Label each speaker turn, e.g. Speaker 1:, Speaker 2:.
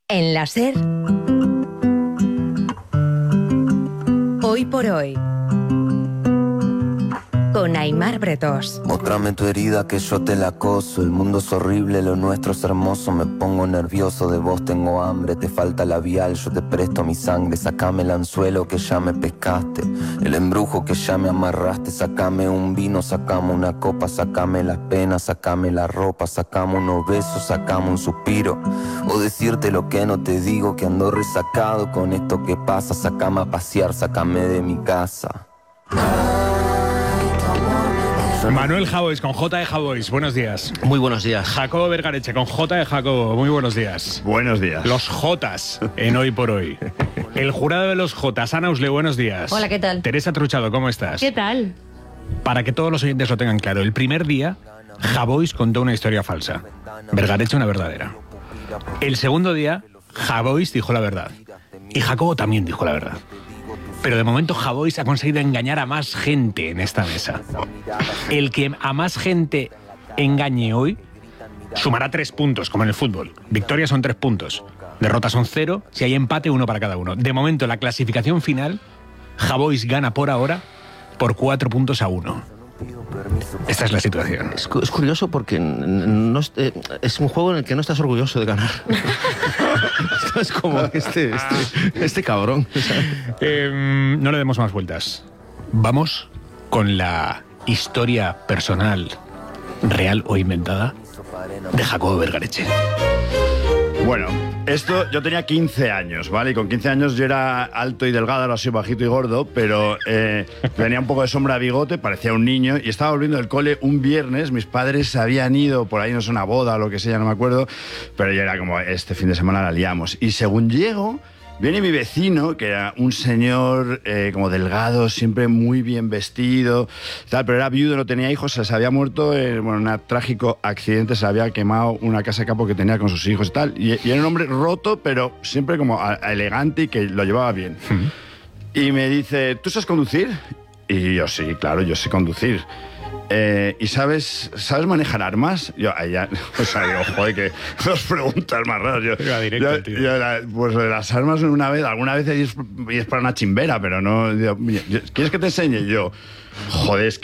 Speaker 1: En la SER, Hoy por Hoy, con Aimar Bretós.
Speaker 2: Móstrame tu herida que yo te la coso. El mundo es horrible, lo nuestro es hermoso. Me pongo nervioso, de vos tengo hambre. Te falta labial, yo te presto mi sangre. Sacame el anzuelo que ya me pescaste, el embrujo que ya me amarraste. Sacame un vino, sacame una copa. Sacame las penas, sacame la ropa. Sacame unos besos, sacame un suspiro. O decirte lo que no te digo, que ando resacado con esto que pasa. Sacame a pasear, sacame de mi casa.
Speaker 3: Manuel Javois con J de Javois, buenos días.
Speaker 4: Muy buenos días.
Speaker 3: Jacobo Vergareche con J de Jacobo, muy buenos días.
Speaker 5: Buenos días.
Speaker 3: Los Jotas en Hoy por Hoy. El jurado de los Jotas, Ana Usle, buenos días.
Speaker 6: Hola, ¿qué tal?
Speaker 3: Teresa Truchado, ¿cómo estás?
Speaker 6: ¿Qué tal?
Speaker 3: Para que todos los oyentes lo tengan claro, el primer día Javois contó una historia falsa, Vergareche una verdadera. El segundo día Javois dijo la verdad y Jacobo también dijo la verdad. Pero de momento Javois ha conseguido engañar a más gente en esta mesa. El que a más gente engañe hoy sumará 3 puntos, como en el fútbol. Victorias son 3 puntos, derrotas son 0, si hay empate 1 para cada uno. De momento, la clasificación final, Javois gana por ahora por 4 puntos a 1. Esta es la situación.
Speaker 4: Es curioso porque es un juego en el que no estás orgulloso de ganar. Es como este cabrón.
Speaker 3: No le demos más vueltas. Vamos con la historia personal, real o inventada, de Jacobo Vergareche.
Speaker 5: Bueno, yo tenía 15 años, ¿vale? Y con 15 años yo era alto y delgado, ahora soy bajito y gordo, pero tenía un poco de sombra de bigote, parecía un niño, y estaba volviendo del cole un viernes. Mis padres se habían ido, por ahí no sé, una boda o lo que sea, no me acuerdo, pero yo era como, este fin de semana la liamos. Y según llego, viene mi vecino, que era un señor como delgado, siempre muy bien vestido, tal, pero era viudo, no tenía hijos, se había muerto en un trágico accidente, se había quemado una casa de campo que tenía con sus hijos y tal. Y era un hombre roto, pero siempre como elegante y que lo llevaba bien. Y me dice, ¿tú sabes conducir? Y yo, sí, claro, yo sé conducir. ¿Y sabes manejar armas? Yo, digo, joder, que dos preguntas más raras. Pues las armas alguna vez he disparado una chimbera, pero no. ¿Quieres que te enseñe? Yo, joder, es que